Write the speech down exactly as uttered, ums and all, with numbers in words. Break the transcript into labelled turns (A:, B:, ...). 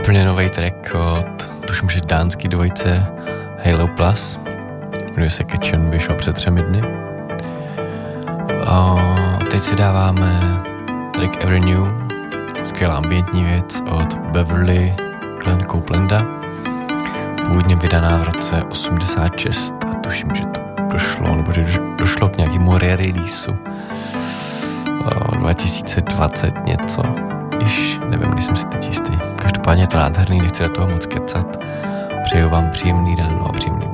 A: úplně nový track od, tuším, že dánský dvojce Halo Plus. Jmenuje se Kitchen, vyšel před třemi dny. A teď si dáváme track Every New, skvělá ambientní věc od Beverly Glenn Coplanda. Původně vydaná v roce osmdesát šest a tuším, že to došlo, nebo že došlo k nějakému re-releaseu dva tisíce dvacet něco. Iž, nevím, nejsem si teď jistý. Každopádně je to nádherný, nechci do toho moc kecat. Přeju vám příjemný den a příjemný